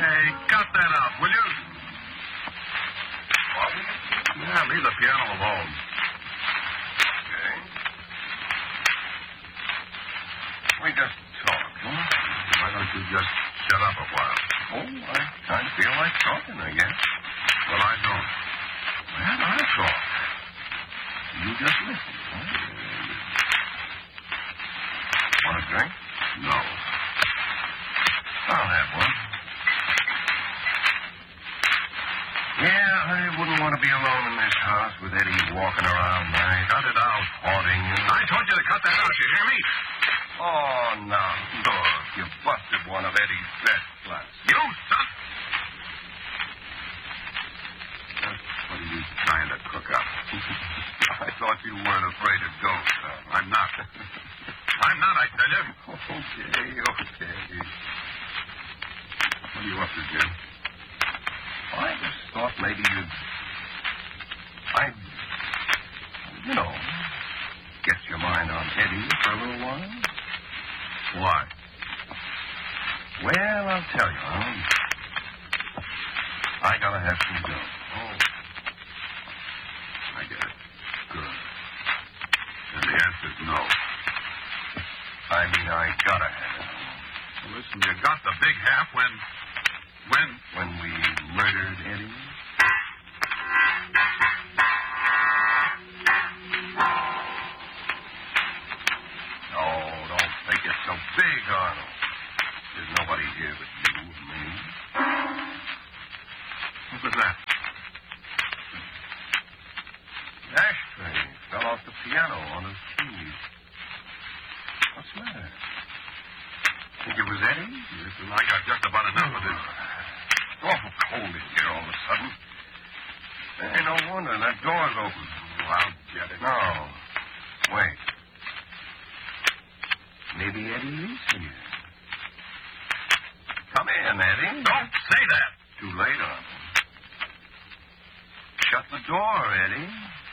Hey, cut that out, will you? What? Yeah, leave the piano alone. Okay. We just talk, huh? Why don't you just shut up a while? Oh, I kind of feel like talking, I guess. Well, I don't. Well, I'll talk. You just listen, huh? Want a drink? No. I'll have one. Yeah, I wouldn't want to be alone in this house with Eddie walking around night. Cut it out. Haunting you. I told you to cut that out, you hear me? Oh, now, look, you busted one of Eddie's best glasses. You, son! What are you trying to cook up? I thought you weren't afraid of ghosts, I'm not. I'm not, I tell you. Okay. What are you up to, Jim? I just thought maybe I'd, get your mind on Eddie for a little while. Why? Well, I'll tell you, I gotta have some dough. Oh. I get it. Good. And the answer's no. I mean, I gotta have it. Well, listen, you got the big half when... When we murdered Eddie? Oh, don't make it so big, Arnold. There's nobody here but you and me. What was that? The ashtray fell off the piano on his keys. What's the matter? Think it was Eddie? Listen, I got just about enough of this. It's awful cold in here all of a sudden. Hey, no wonder. That door's open. Well, I'll get it. No. Wait. Maybe Eddie is here. Come in, Eddie. Don't say that. Too late on him. Shut the door, Eddie.